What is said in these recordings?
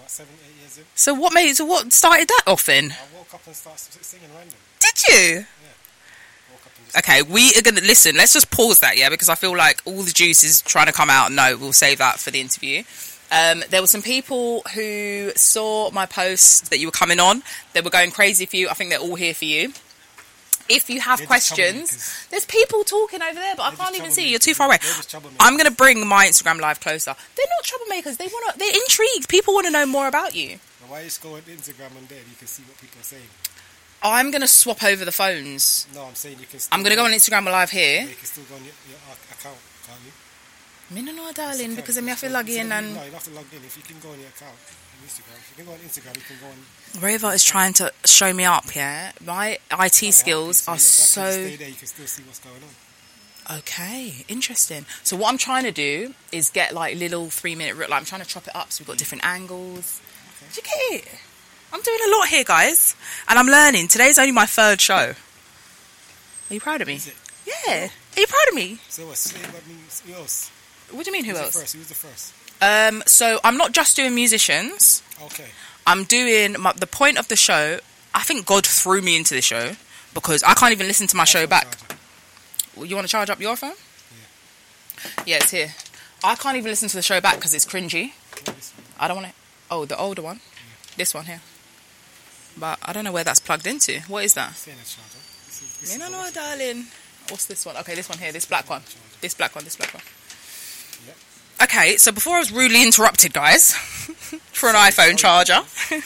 about 7, 8 years in. So what started that off then? I woke up and started singing random. Did you? Yeah. Woke up and just Okay, we are going to listen. Let's just pause that, yeah, because I feel like all the juice is trying to come out. No, we'll save that for the interview. There were some people who saw my post that you were coming on. They were going crazy for you. I think they're all here for you. If you have questions, there's people talking over there, but I can't even see you. You're too far away. I'm going to bring my Instagram live closer. They're not troublemakers. They're intrigued. People want to know more about you. Now, why you just go on Instagram and there you can see what people are saying? I'm going to swap over the phones. No, I'm saying you can. I'm going to go on Instagram live here. You can still go on your account, can't you? No, darling, because then I have to log in and... No, you don't have to log in. If you can go on your account on Instagram, if you can go on Instagram, you can go on... Rover is trying to show me up, yeah? My IT skills are so... Stay there, you can still see what's going on. Okay, interesting. So what I'm trying to do is get like little 3-minute... Like I'm trying to chop it up so we've got different angles. Okay. Did you get it? I'm doing a lot here, guys. And I'm learning. Today's only my 3rd show. Are you proud of me? Is it? Yeah. Are you proud of me? So what? Say what means who else? What do you mean, who else? Who's the first? So I'm not just doing musicians. Okay. I'm doing... the point of the show... I think God threw me into the show because I can't even listen to my show back. You want to charge up your phone? Yeah. Yeah, it's here. I can't even listen to the show back because it's cringy. I don't want it. Oh, the older one? Yeah. This one here. But I don't know where that's plugged into. What is that? No, darling. What's this one? Okay, this one here. This black one. This black one. Yep. Okay, so before I was rudely interrupted, guys, for an iPhone charger.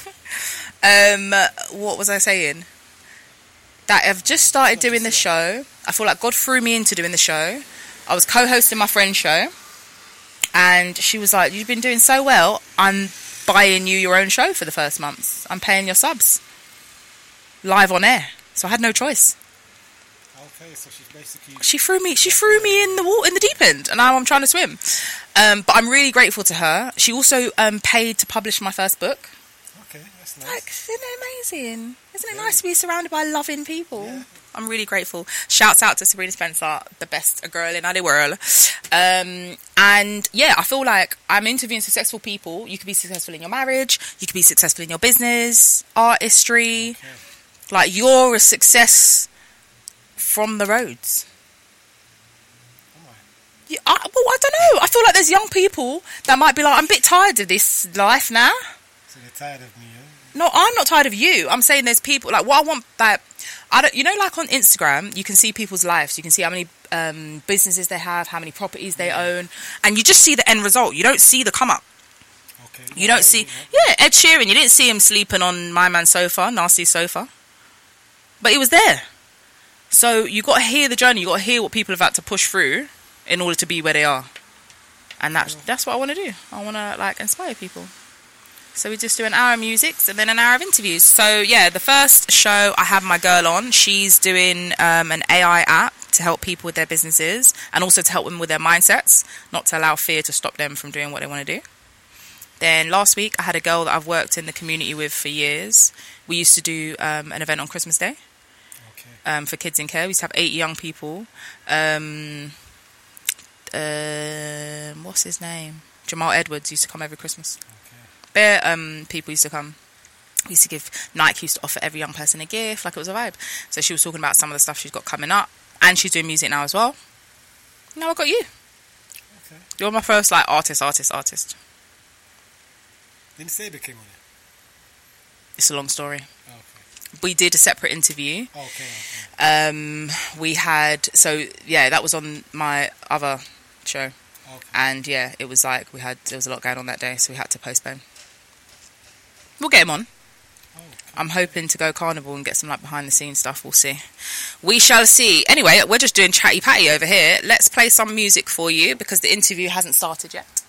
What was I saying? That I've just started doing the show. I feel like God threw me into doing the show. I was co-hosting my friend's show. And she was like, you've been doing so well. I'm buying you your own show for the first month. I'm paying your subs. Live on air. So I had no choice. Okay, so she's basically... She threw me in the water, in the deep end. And now I'm trying to swim. But I'm really grateful to her. She also paid to publish my first book. Okay, that's nice. Like, isn't it amazing? Isn't it nice to be surrounded by loving people? Yeah. I'm really grateful. Shouts out to Sabrina Spencer, the best girl in the world. And yeah, I feel like I'm interviewing successful people. You could be successful in your marriage. You could be successful in your business, artistry. Okay. Like, you're a success from the roads. Yeah, I don't know. I feel like there's young people that might be like, I'm a bit tired of this life now. So they're tired of me, yeah? No, I'm not tired of you. I'm saying there's people, like, what I want, that like on Instagram, you can see people's lives. You can see how many businesses they have, how many properties they own, and you just see the end result. You don't see the come up. Okay. You don't see, Ed Sheeran, you didn't see him sleeping on my man's sofa, nasty sofa. But he was there. So you got to hear the journey. You got to hear what people have had to push through in order to be where they are. And that's what I want to do. I want to, like, inspire people. So we just do an hour of music and then an hour of interviews. So yeah, the first show I have my girl on. She's doing an AI app to help people with their businesses and also to help them with their mindsets, not to allow fear to stop them from doing what they want to do. Then last week I had a girl that I've worked in the community with for years. We used to do an event on Christmas Day. Okay. For kids in care. We used to have 8 young people. What's his name? Jamal Edwards used to come every Christmas. People used to come. We used to give... Nike used to offer every young person a gift. Like, it was a vibe. So she was talking about some of the stuff she's got coming up. And she's doing music now as well. Now I got you. Okay. You're my first, like, artist. Didn't Saber came on it? It's a long story. Oh, okay. We did a separate interview. Okay. We had... So, yeah, that was on my other show. Okay. And, yeah, it was like there was a lot going on that day, so we had to postpone. We'll get him on. Oh, okay. I'm hoping to go carnival and get some, like, behind-the-scenes stuff. We'll see. We shall see. Anyway, we're just doing chatty-patty over here. Let's play some music for you because the interview hasn't started yet.